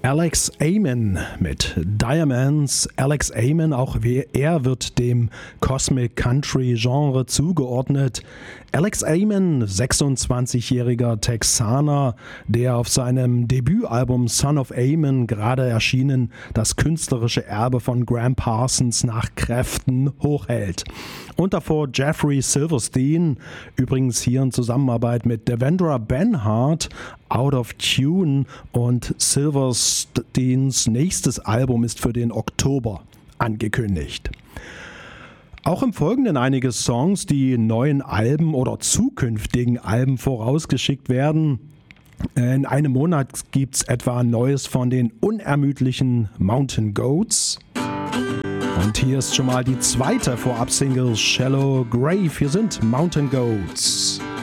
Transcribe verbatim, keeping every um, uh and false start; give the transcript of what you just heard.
Alex Amen mit Diamonds. Alex Amen, auch er wird dem Cosmic Country Genre zugeordnet. Alex Amen, sechsundzwanzigjähriger Texaner, der auf seinem Debütalbum Son of Amen, gerade erschienen, das künstlerische Erbe von Graham Parsons nach Kräften hochhält. Und davor Jeffrey Silverstein, übrigens hier in Zusammenarbeit mit Devendra Banhart, Out of Tune, und Silversteins nächstes Album ist für den Oktober angekündigt. Auch im Folgenden einige Songs, die neuen Alben oder zukünftigen Alben vorausgeschickt werden. In einem Monat gibt es etwa Neues von den unermüdlichen Mountain Goats. Und hier ist schon mal die zweite Vorab-Single Shallow Grave. Hier sind Mountain Goats.